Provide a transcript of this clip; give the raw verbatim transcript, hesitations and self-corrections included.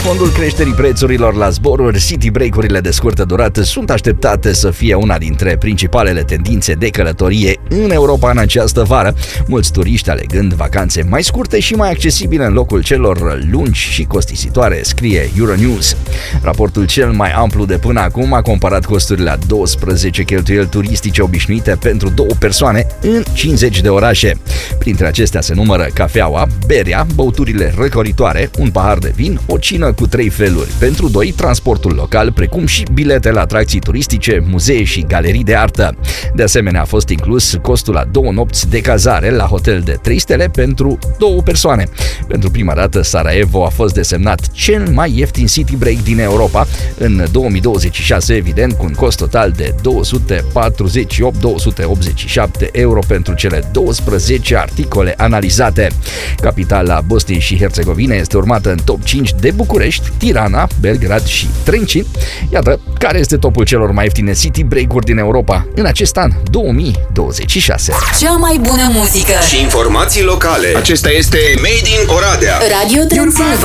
fondul creșterii prețurilor la zboruri, city break-urile de scurtă durată sunt așteptate să fie una dintre principalele tendințe de călătorie în Europa în această vară, mulți turiști alegând vacanțe mai scurte și mai accesibile în locul celor lungi și costisitoare, scrie Euronews. Raportul cel mai amplu de până acum a comparat costurile a douăsprezece cheltuieli turistice obișnuite pentru două persoane în cincizeci de orașe. Printre acestea se numără cafeaua, berea, băuturile răcoritoare, un pahar de vin, o cină cu trei feluri pentru doi, transportul local, precum și bilete la atracții turistice, muzee și galerii de artă. De asemenea, a fost inclus costul la două nopți de cazare la hotel de trei stele pentru două persoane. Pentru prima dată, Sarajevo a fost desemnat cel mai ieftin city break din Europa în două mii douăzeci și șase, evident, cu un cost total de două sute patruzeci și opt mii două sute optzeci și șapte euro pentru cele douăsprezece articole analizate. Capitala Bosniei și Herțegovina este urmată în top cinci de București, Tirana, Belgrad și Trencin. Iată care este topul celor mai ieftine city break-uri din Europa în acest an două mii douăzeci și șase. Cea mai bună muzică și informații locale. Acesta este Made in Oradea. Radio Transilvania.